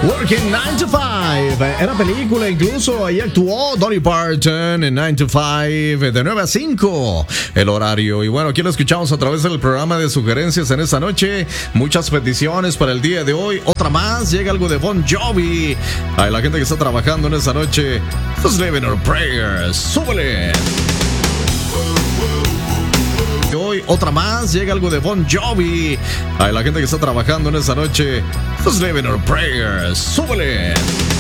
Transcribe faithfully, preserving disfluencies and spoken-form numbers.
Working nine to five. Era película, incluso ahí actuó Dolly Parton en nine to five, de nueve a cinco el horario. Y bueno, aquí lo escuchamos a través del programa de sugerencias en esta noche. Muchas peticiones para el día de hoy. Otra más, llega algo de Bon Jovi. A la gente que está trabajando en esta noche, just living our prayers. ¡Súbele! Hoy otra más, llega algo de Bon Jovi. A la gente que está trabajando en esta noche, just living our prayers. ¡Súbele!